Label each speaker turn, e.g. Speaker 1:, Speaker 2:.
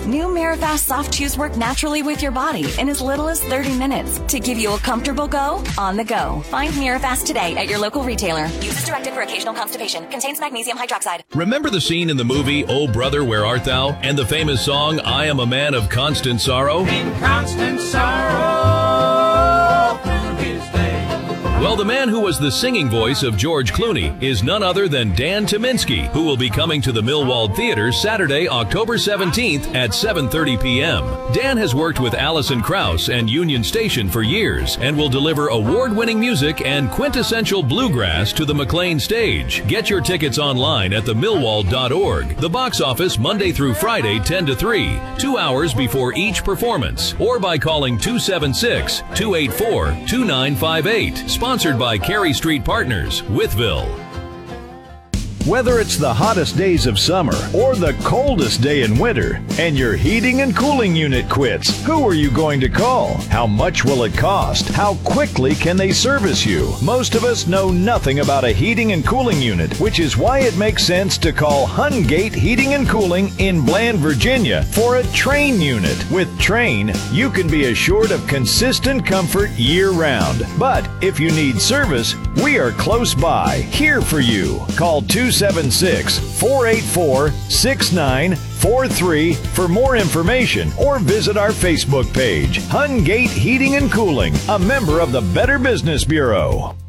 Speaker 1: New Marifast soft chews work naturally with your body in as little as 30 minutes to give you a comfortable go on the go. Find Marifast today at your local retailer. Use as directed for occasional constipation. Contains magnesium hydroxide.
Speaker 2: Remember the scene in the movie Oh Brother, Where Art Thou? And the famous song I Am a Man of Constant Sorrow?
Speaker 3: In constant sorrow through his day.
Speaker 2: Well, the man who was the singing voice of George Clooney is none other than Dan Tyminski, who will be coming to the Millwall Theater Saturday, October 17th at 7:30 p.m. Dan has worked with Alison Krauss and Union Station for years and will deliver award-winning music and quintessential bluegrass to the McLean stage. Get your tickets online at themillwall.org. The box office Monday through Friday 10 to 3, 2 hours before each performance, or by calling 276-284-2958. Sponsored by Cary Street Partners, Wytheville.
Speaker 4: Whether it's the hottest days of summer or the coldest day in winter, and your heating and cooling unit quits, who are you going to call? How much will it cost? How quickly can they service you? Most of us know nothing about a heating and cooling unit, which is why it makes sense to call Hungate Heating and Cooling in Bland, Virginia for a Trane unit. With Trane, you can be assured of consistent comfort year-round. But if you need service, we are close by, here for you. Call 276-484-6943 for more information, or visit our Facebook page, Hungate Heating and Cooling, a member of the Better Business Bureau.